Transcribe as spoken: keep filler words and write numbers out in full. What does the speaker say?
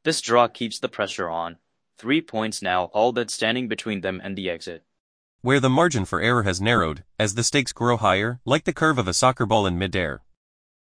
This draw keeps the pressure on. Three points now, all but standing between them and the exit. Where the margin for error has narrowed, as the stakes grow higher, like the curve of a soccer ball in midair.